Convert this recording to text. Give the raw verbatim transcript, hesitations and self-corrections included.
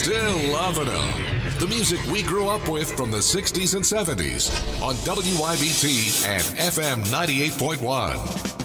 still loving them. The music we grew up with from the sixties and seventies on W I B T and F M ninety-eight point one.